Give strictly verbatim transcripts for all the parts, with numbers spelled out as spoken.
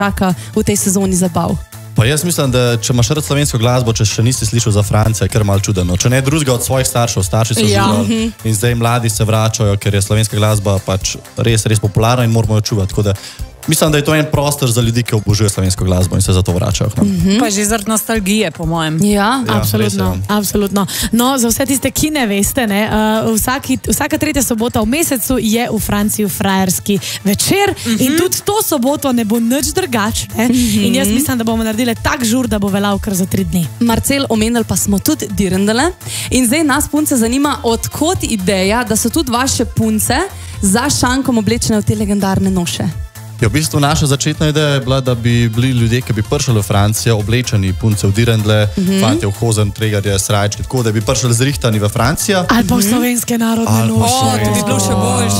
čaka v tej sezoni zabav? Pa jaz mislim, da če imaš rad slovensko glasbo, če še nisi slišal za Francijo, je kar malo čudeno. Če ne drugega od svojih staršev, starši so Ja. živeli in zdaj mladi se vračajo, ker je slovenska glasba pač res, res popularna in moramo jo čuvati. Tako da mislim, da je to en prostor za ljudi, ki obožujejo slovensko glasbo in se zato vračajo. No? Mm-hmm. Pa že zaradi nostalgije, po mojem. Ja, Ja, Absolutno, res je. absolutno. No, za vse tiste, ki ne veste, ne, uh, vsaki, vsaka tretja sobota v mesecu je v Franciji frajerski večer mm -hmm. in tudi to soboto ne bo nič drugače. Mm -hmm. In jaz mislim, da bomo naredili tak žur, da bo veljal kar za tri dni. Marcel, omenili pa smo tudi Dirndale in zdaj nas punce zanima, odkot ideja, da so tudi vaše punce za šankom oblečene v te legendarne noše. Ja, v bistvu naša začetna ideja je bila, da bi bili ljudje, ki bi prišli v Francijo, oblečeni punce v dirndle, mm -hmm. fantje v hozen, tregarje, srajčke, tako da bi prišli zrihtani v Francijo. Ali pa v slovenske narodne Ali pa noše. O, to bi bilo še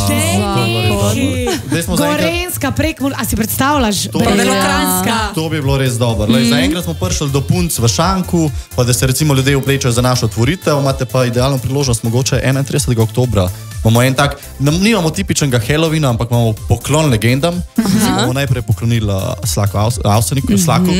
boljše. Zdaj smo zaenkrat- Gorenjska prek, a si predstavljaš? To bi- Belokranjska. To bi bilo res dobro. Mm -hmm. Zaenkrat smo prišli do punc v šanku, pa da se recimo ljudje oblečajo za našo otvoritev, imate pa idealno priložnost mogoče enaintridesetega oktobra. Imamo en tak, nimamo tipičnega Halloweena, ampak imamo poklon legendam. Si bomo najprej poklonili Slaku Avseniku, Slaku.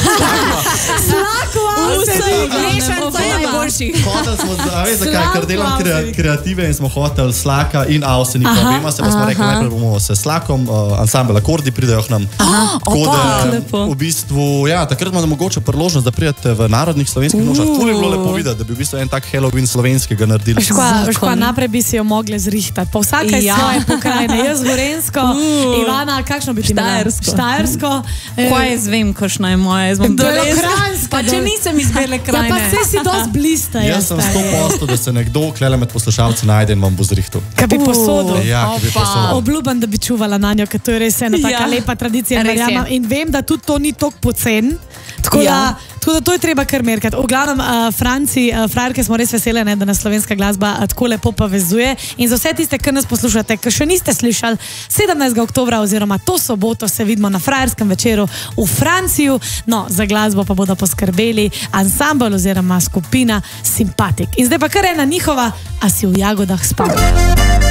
Slako, Avsenik! Mešanica je najboljši. Hoteli smo, a veš zakaj, ker delam Slaku kre, Avsenik. kreative in smo hoteli Slaka in Avsenika. Vema se, pa smo rekli, najprej bomo se Slakom, uh, ansambel Akordi pridejo k nam. Tako da lepo. v bistvu, ja, takrat imamo mogoče priložnost, da pridete v narodnih slovenskih nošah. To bi bilo lepo videti, da bi v bistvu en tak Halloween slovenskega naredili. Škoda, naprej bi si jo mogli zrihtati. Pa vsaka iz Ja. svoje pokrajine. Jaz Gorenjsko, Ivana, kakšno bi ti imela? Štajersko. Štajersko. eh, Kaj jaz vem, kakšna je moja? Jaz bom Belokranjska, Pa če dol- nisem iz Bele Ja, pa krajine. vse si dosti blista. Jaz sem sto posto, da se nekdo klele med poslušalci najde in vam bo zrihtal. Kaj bi posodil. Ja, ki bi Opa. posodil. Obljubim, da bi čuvala na njo, ker to je res ena taka Ja. lepa tradicija. Res je. verjamem. In vem, da tudi to ni toliko pocen. Tako, Ja. da, tako da to je treba kar merkati. V glavnem, uh, Franci, uh, frajerke smo res vesele, ne, da nas slovenska glasba uh, tako lepo povezuje. In za vse tiste, ki nas poslušate, ki še niste slišali, sedemnajstega oktobra oziroma to soboto se vidimo na frajerskem večeru v Franciji. No, za glasbo pa bodo poskrbeli ansambel oziroma skupina Simpatik. In zdaj pa kar ena njihova, a si v jagodah spal.